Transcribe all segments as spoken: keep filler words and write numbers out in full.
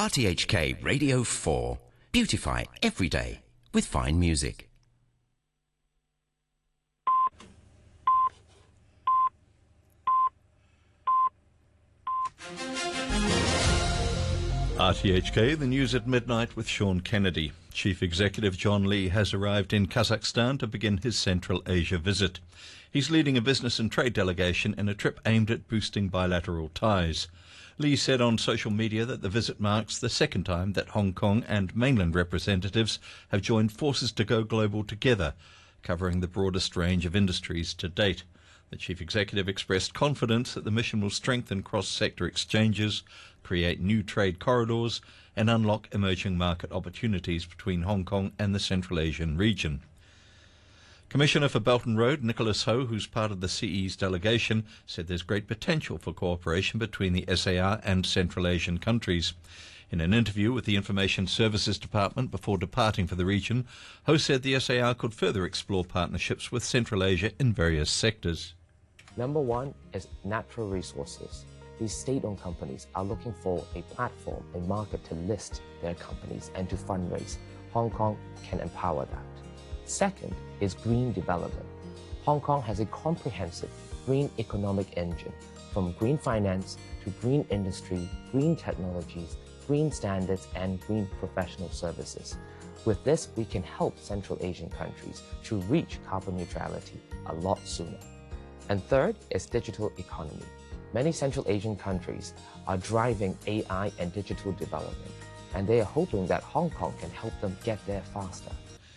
R T H K Radio four. Beautify every day with fine music. R T H K, the news at midnight with Sean Kennedy. Chief Executive John Lee has arrived in Kazakhstan to begin his Central Asia visit. He's leading a business and trade delegation in a trip aimed at boosting bilateral ties. Lee said on social media that the visit marks the second time that Hong Kong and mainland representatives have joined forces to go global together, covering the broadest range of industries to date. The chief executive expressed confidence that the mission will strengthen cross-sector exchanges, create new trade corridors, and unlock emerging market opportunities between Hong Kong and the Central Asian region. Commissioner for Belt and Road, Nicholas Ho, who's part of the C E's delegation, said there's great potential for cooperation between the S A R and Central Asian countries. In an interview with the Information Services Department before departing for the region, Ho said the S A R could further explore partnerships with Central Asia in various sectors. Number one is natural resources. These state-owned companies are looking for a platform, a market to list their companies and to fundraise. Hong Kong can empower that. Second is green development. Hong Kong has a comprehensive green economic engine, from green finance to green industry, green technologies, green standards, and green professional services. With this, we can help Central Asian countries to reach carbon neutrality a lot sooner. And third is digital economy. Many Central Asian countries are driving A I and digital development, and they are hoping that Hong Kong can help them get there faster.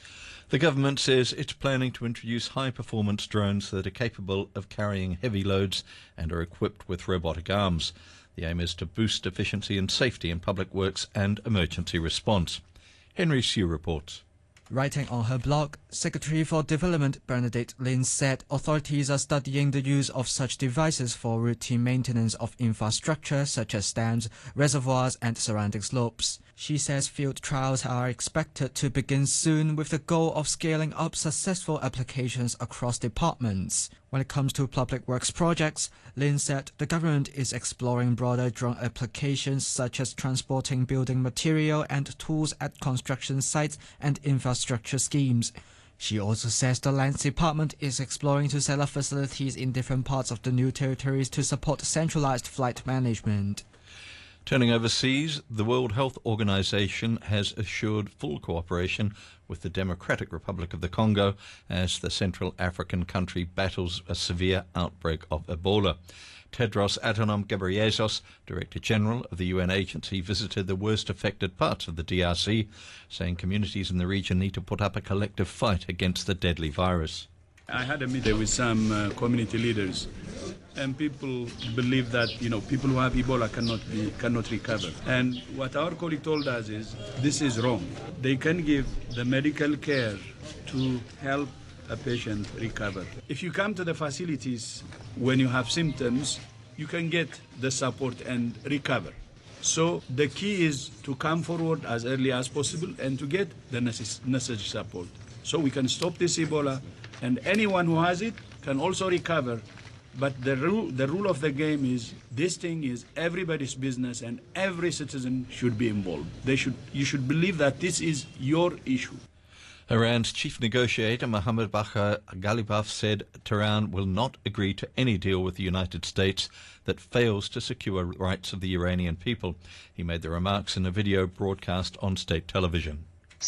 The government says it's planning to introduce high-performance drones that are capable of carrying heavy loads and are equipped with robotic arms. The aim is to boost efficiency and safety in public works and emergency response. Henry Hsu reports. Writing on her blog, Secretary for Development Bernadette Lin said authorities are studying the use of such devices for routine maintenance of infrastructure such as dams, reservoirs and surrounding slopes. She says field trials are expected to begin soon with the goal of scaling up successful applications across departments. When it comes to public works projects, Lin said the government is exploring broader drone applications such as transporting building material and tools at construction sites and infrastructure schemes. She also says the Lands Department is exploring to set up facilities in different parts of the new territories to support centralized flight management. Turning overseas, the World Health Organization has assured full cooperation with the Democratic Republic of the Congo as the Central African country battles a severe outbreak of Ebola. Tedros Adhanom Ghebreyesus, Director General of the U N agency, visited the worst affected parts of the D R C, saying communities in the region need to put up a collective fight against the deadly virus. I had a meeting with some uh, community leaders, and people believe that, you know, people who have Ebola cannot be cannot recover. And what our colleague told us is this is wrong. They can give the medical care to help a patient recover. If you come to the facilities when you have symptoms, you can get the support and recover. So the key is to come forward as early as possible and to get the necessary support. So we can stop this Ebola, and anyone who has it can also recover. But the rule, the rule of the game is this thing is everybody's business and every citizen should be involved. They should, you should believe that this is your issue. Iran's chief negotiator Mohammad Bagher Ghalibaf said Tehran will not agree to any deal with the United States that fails to secure rights of the Iranian people. He made the remarks in a video broadcast on state television.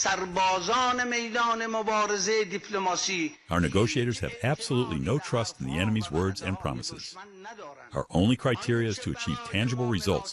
Our negotiators have absolutely no trust in the enemy's words and promises. Our only criteria is to achieve tangible results